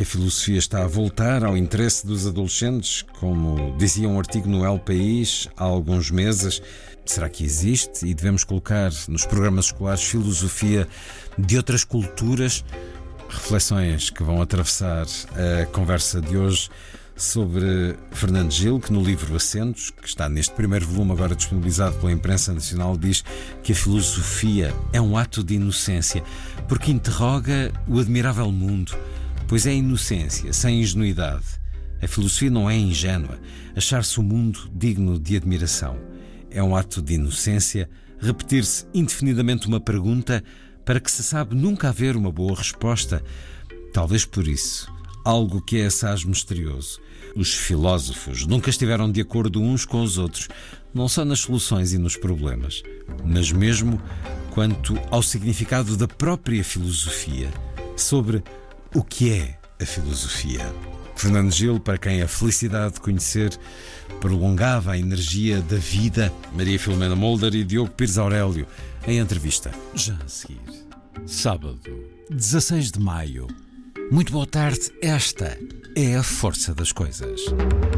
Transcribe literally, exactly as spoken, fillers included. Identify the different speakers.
Speaker 1: filosofia está a voltar ao interesse dos adolescentes, como dizia um artigo no El País há alguns meses. Será que existe e devemos colocar nos programas escolares filosofia de outras culturas? Reflexões que vão atravessar a conversa de hoje sobre Fernando Gil, que no livro Assentos, que está neste primeiro volume agora disponibilizado pela imprensa nacional, diz que a filosofia é um ato de inocência, porque interroga o admirável mundo, pois é inocência, sem ingenuidade. A filosofia não é ingênua, achar-se o mundo digno de admiração. É um ato de inocência repetir-se indefinidamente uma pergunta para que se sabe nunca haver uma boa resposta. Talvez por isso, algo que é assaz misterioso. Os filósofos nunca estiveram de acordo uns com os outros, não só nas soluções e nos problemas, mas mesmo quanto ao significado da própria filosofia, sobre o que é a filosofia. Fernando Gil, para quem a felicidade de conhecer prolongava a energia da vida, Maria Filomena Mulder e Diogo Pires Aurélio, em entrevista. Já a seguir, sábado, dezasseis de maio. Muito boa tarde, esta é a força das coisas.